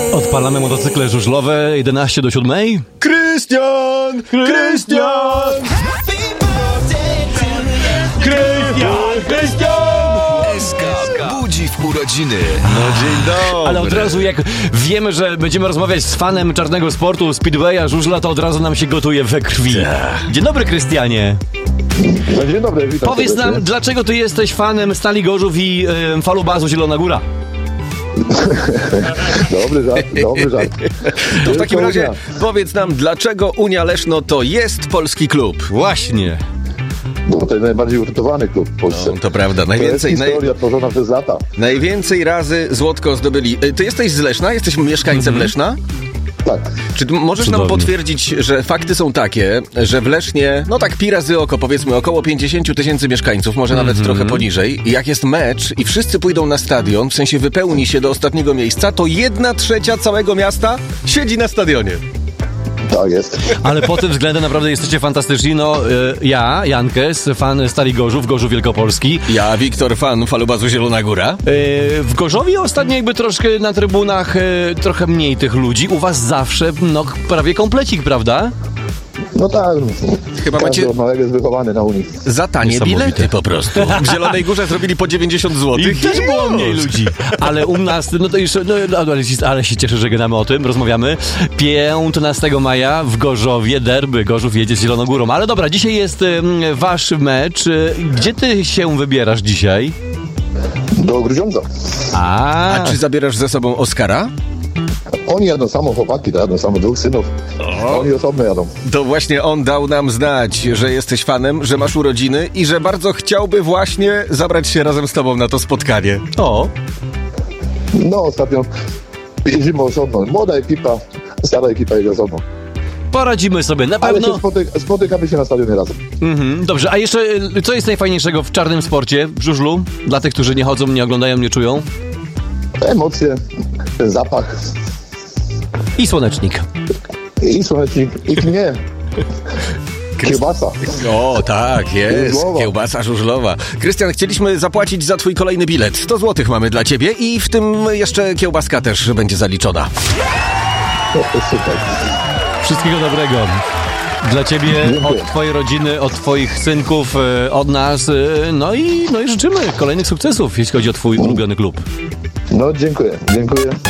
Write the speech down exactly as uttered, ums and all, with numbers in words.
Odpalamy motocykle żużlowe, jedenaście do siódmej. Krystian! Krystian! Krystian! Krystian! S K budzi w urodziny. No dzień dobry. Ale od razu jak wiemy, że będziemy rozmawiać z fanem czarnego sportu, speedwaya, żużla, to od razu nam się gotuje we krwi. Dzień dobry, Krystianie. No, dzień dobry, witam. Powiedz nam, serdecznie. dlaczego ty jesteś fanem Stali Gorzów i y, Falubazu Zielona Góra? Dobry żart, dobry żart. To w takim Wielka razie Unia. powiedz nam, dlaczego Unia Leszno to jest polski klub? Właśnie. Bo to jest najbardziej uratowany klub w Polsce. No, to prawda. To jest Najwięcej, naj, historia tworzona przez lata. najwięcej razy złotko zdobyli. Y, Ty jesteś z Leszna? Jesteś mieszkańcem Mhm. Leszna? Tak. Czy ty możesz Cudownie. nam potwierdzić, że fakty są takie, że w Lesznie, no tak pi razy oko, powiedzmy około pięćdziesiąt tysięcy mieszkańców, może nawet Mhm. trochę poniżej, i jak jest mecz i wszyscy pójdą na stadion, w sensie wypełni się do ostatniego miejsca, to jedna trzecia całego miasta siedzi na stadionie. Tak jest. Ale pod tym względem naprawdę jesteście fantastyczni. No, y, ja, Jankes, fan Stali Gorzów, Gorzów Wielkopolski. Ja, Wiktor, fan Falubazu Zielona Góra. Y, w Gorzowie ostatnio jakby troszkę na trybunach y, trochę mniej tych ludzi. U was zawsze, no, prawie komplecik, prawda? No tak. Chyba Każdy macie od małego jest wychowany na Unii. za tanie Niesamowite. bilety po prostu. W Zielonej Górze zrobili po dziewięćdziesiąt I złotych. też było mniej ludzi. Ale u nas, no to już, no, no, ale, się- ale się cieszę, że gadamy o tym, rozmawiamy. piętnastego maja w Gorzowie derby. Gorzów jedzie z Zieloną Górą. Ale dobra, dzisiaj jest ym, wasz mecz. Y, Gdzie ty się wybierasz dzisiaj? Do Grudziądza. A, A czy zabierasz ze sobą Oskara? Oni jadą samo, chłopaki, to jadą samo, dwóch synów. Oni osobno jadą. To właśnie on dał nam znać, że jesteś fanem, że masz urodziny i że bardzo chciałby właśnie zabrać się razem z tobą na to spotkanie. o, No ostatnio jeździmy osobno. Młoda ekipa, stara ekipa jedzie osobno. poradzimy sobie, na Ale pewno. się spotyk- spotykamy się na stadionie razem. Mhm, dobrze, a jeszcze y, co jest najfajniejszego w czarnym sporcie, w żużlu? Dla tych, którzy nie chodzą, nie oglądają, nie czują. Emocje, ten zapach I słonecznik. i słonecznik, i nie. Kiełbasa. O, tak, jest. Żużlowa. Kiełbasa żużlowa. Krystian, chcieliśmy zapłacić za twój kolejny bilet. sto złotych mamy dla ciebie i w tym jeszcze kiełbaska też będzie zaliczona. To jest super. Wszystkiego dobrego. Dla ciebie, Dziękuję. od twojej rodziny, od twoich synków, y, od nas. y, No i, no i życzymy kolejnych sukcesów, jeśli chodzi o twój ulubiony klub. No dziękuję, dziękuję.